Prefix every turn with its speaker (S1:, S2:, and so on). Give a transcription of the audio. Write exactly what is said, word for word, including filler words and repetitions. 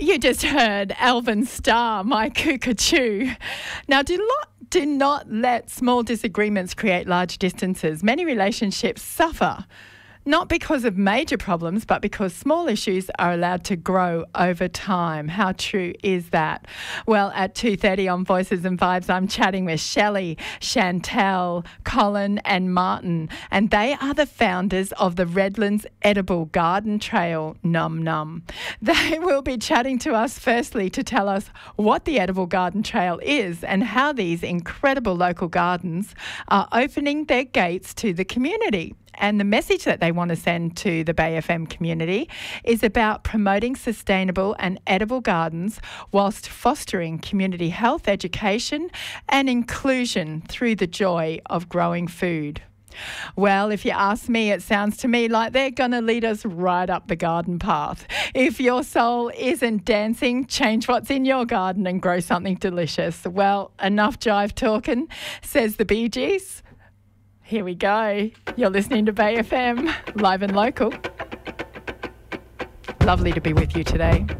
S1: You just heard Alvin Starr, My Cockatoo. Now, do not, do not let small disagreements create large distances. Many relationships suffer, not because of major problems, but because small issues are allowed to grow over time. How true is that? Well, at two thirty on Voices and Vibes, I'm chatting with Shelley, Chantel, Colin and Martin, and they are the founders of the Redlands Edible Garden Trail, Num Num. They will be chatting to us firstly to tell us what the Edible Garden Trail is and how these incredible local gardens are opening their gates to the community. And the message that they want to send to the Bay F M community is about promoting sustainable and edible gardens whilst fostering community health, education and inclusion through the joy of growing food. Well, if you ask me, it sounds to me like they're going to lead us right up the garden path. If your soul isn't dancing, change what's in your garden and grow something delicious. Well, enough jive talking, says the Bee Gees. Here we go. You're listening to Bay F M, live and local. Lovely to be with you today.